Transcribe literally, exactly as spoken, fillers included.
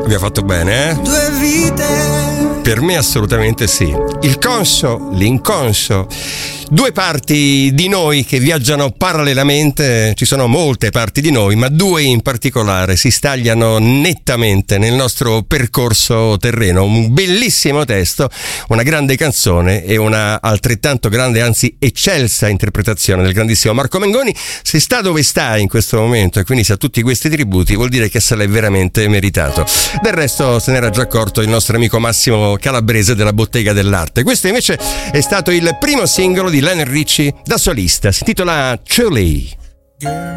Vi ha fatto bene, eh? Due vite. Per me assolutamente sì. Il conscio, l'inconscio, due parti di noi che viaggiano parallelamente. Ci sono molte parti di noi, ma due in particolare si stagliano nettamente nel nostro percorso terreno. Un bellissimo testo, una grande canzone e una altrettanto grande, anzi eccelsa interpretazione del grandissimo Marco Mengoni. Se sta dove sta in questo momento e quindi sa tutti questi tributi, vuol dire che se l'è veramente meritato. Del resto se n'era già accorto il nostro amico Massimo Calabrese della Bottega dell'Arte. Questo invece è stato il primo singolo di Lionel Richie da solista, si intitola Truly.